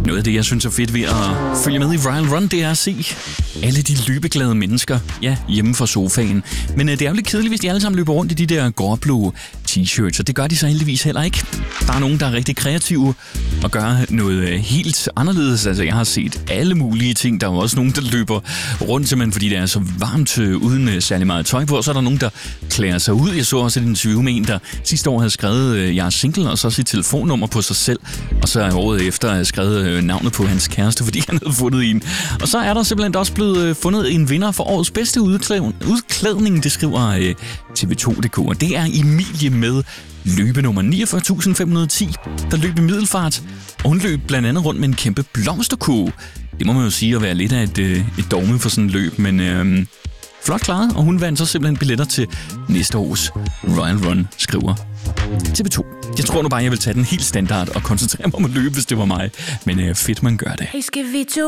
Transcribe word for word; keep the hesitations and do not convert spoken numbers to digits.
Noget af det, jeg synes er fedt ved at følge med i Royal Run, det er at se alle de løbeglade mennesker, ja, hjemme fra sofaen. Men øh, det er jo lidt kedeligt, hvis de alle sammen løber rundt i de der gråblå t-shirts, og det gør de så heldigvis heller ikke. Der er nogen, der er rigtig kreative og gør noget øh, helt anderledes. Altså, jeg har set alle mulige ting. Der er jo også nogen, der løber rundt, simpelthen fordi det er så varmt øh, uden øh, særlig meget tøj på, og så er der nogen, der klæder sig ud. Jeg så også et interview med en, der sidste år havde skrevet, øh, jeg er single, og så sit telefonnummer på sig selv, og så året efter havde skrevet øh, navnet på hans kæreste, fordi han havde fundet en. Og så er der simpelthen også blevet øh, fundet en vinder for årets bedste udklædning, det skriver øh, T V to punktum d k, og det er Emilie med løbenummer niogfyrre tusind fem hundrede og ti, der løb i middelfart, og hun løb blandt andet rundt med en kæmpe blomsterkurv. Det må man jo sige at være lidt af et, øh, et dogme for sådan en løb, men øh, flot klaret, og hun vandt så simpelthen billetter til næste års Royal Run, skriver T V to. Jeg tror nu bare, jeg vil tage den helt standard og koncentrere mig om at løbe, hvis det var mig, men øh, fedt, man gør det. Hey, skal vi to?